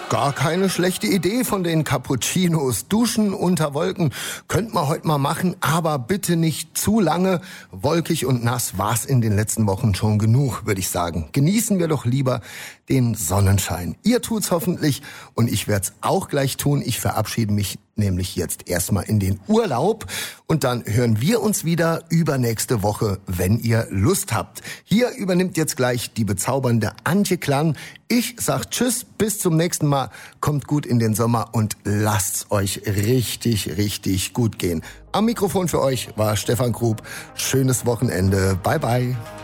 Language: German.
Gar keine schlechte Idee von den Cappuccinos. Duschen unter Wolken könnte man heute mal machen, aber bitte nicht zu lange. Wolkig und nass war's in den letzten Wochen schon genug, würde ich sagen. Genießen wir doch lieber den Sonnenschein. Ihr tut's hoffentlich und ich werd's auch gleich tun. Ich verabschiede mich nämlich jetzt erstmal in den Urlaub und dann hören wir uns wieder übernächste Woche, wenn ihr Lust habt. Hier übernimmt jetzt gleich die bezaubernde Antje Klang. Ich sag Tschüss, bis zum nächsten Mal. Kommt gut in den Sommer und lasst's euch richtig, richtig gut gehen. Am Mikrofon für euch war Stefan Grub. Schönes Wochenende. Bye, bye.